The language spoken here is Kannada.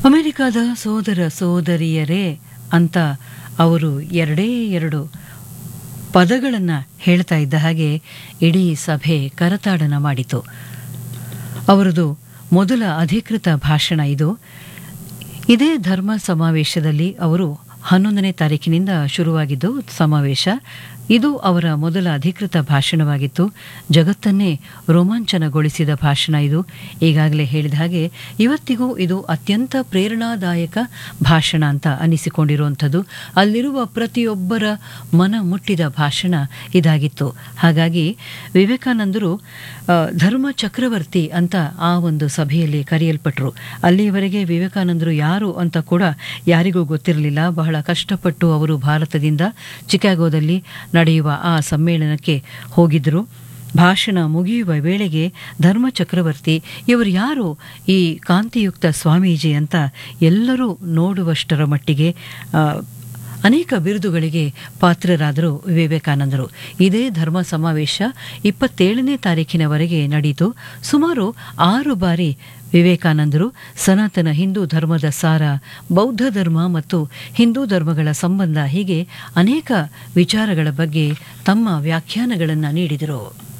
ಅಮೆರಿಕದ ಸೋದರ ಸೋದರಿಯರೇ ಅಂತ ಅವರು ಎರಡೇ ಎರಡು ಪದಗಳನ್ನು ಹೇಳ್ತಾ ಇದ್ದ ಹಾಗೆ ಇಡೀ ಸಭೆ ಕರತಾಡನ ಮಾಡಿತು. ಅವರದು ಮೊದಲ ಅಧಿಕೃತ ಭಾಷಣ ಇದು. ಇದೇ ಧರ್ಮ ಸಮಾವೇಶದಲ್ಲಿ ಅವರು 11ನೇ ತಾರೀಕಿನಿಂದ ಶುರುವಾಗಿದ್ದು ಸಮಾವೇಶ. ಇದು ಅವರ ಮೊದಲ ಅಧಿಕೃತ ಭಾಷಣವಾಗಿತ್ತು. ಜಗತ್ತನ್ನೇ ರೋಮಾಂಚನಗೊಳಿಸಿದ ಭಾಷಣ ಇದು. ಈಗಾಗಲೇ ಹೇಳಿದ ಹಾಗೆ ಇವತ್ತಿಗೂ ಇದು ಅತ್ಯಂತ ಪ್ರೇರಣಾದಾಯಕ ಭಾಷಣ ಅಂತ ಅನಿಸಿಕೊಂಡಿರುವಂಥದ್ದು. ಅಲ್ಲಿರುವ ಪ್ರತಿಯೊಬ್ಬರ ಮನ ಮುಟ್ಟಿದ ಭಾಷಣ ಇದಾಗಿತ್ತು. ಹಾಗಾಗಿ ವಿವೇಕಾನಂದರು ಧರ್ಮ ಚಕ್ರವರ್ತಿ ಅಂತ ಆ ಒಂದು ಸಭೆಯಲ್ಲಿ ಕರೆಯಲ್ಪಟ್ಟರು. ಅಲ್ಲಿಯವರೆಗೆ ವಿವೇಕಾನಂದರು ಯಾರು ಅಂತ ಕೂಡ ಯಾರಿಗೂ ಗೊತ್ತಿರಲಿಲ್ಲ. ಬಹಳ ಕಷ್ಟಪಟ್ಟು ಅವರು ಭಾರತದಿಂದ ಚಿಕಾಗೋದಲ್ಲಿ ನಡೆಯುವ ಆ ಸಮ್ಮೇಳನಕ್ಕೆ ಹೋಗಿದ್ದರು. ಭಾಷಣ ಮುಗಿಯುವ ವೇಳೆಗೆ ಧರ್ಮ ಚಕ್ರವರ್ತಿ ಇವರು ಯಾರು, ಈ ಕಾಂತಿಯುಕ್ತ ಸ್ವಾಮೀಜಿ ಅಂತ ಎಲ್ಲರೂ ನೋಡುವಷ್ಟರ ಮಟ್ಟಿಗೆ ಅನೇಕ ಬಿರುದುಗಳಿಗೆ ಪಾತ್ರರಾದರು ವಿವೇಕಾನಂದರು. ಇದೇ ಧರ್ಮ ಸಮಾವೇಶ 27ನೇ ತಾರೀಕಿನವರೆಗೆ ನಡೆಯಿತು. ಸುಮಾರು 6 ಬಾರಿ ವಿವೇಕಾನಂದರು ಸನಾತನ ಹಿಂದೂ ಧರ್ಮದ ಸಾರ, ಬೌದ್ಧ ಧರ್ಮ ಮತ್ತು ಹಿಂದೂ ಧರ್ಮಗಳ ಸಂಬಂಧ ಹೀಗೆ ಅನೇಕ ವಿಚಾರಗಳ ಬಗ್ಗೆ ತಮ್ಮ ವ್ಯಾಖ್ಯಾನಗಳನ್ನು ನೀಡಿದರು.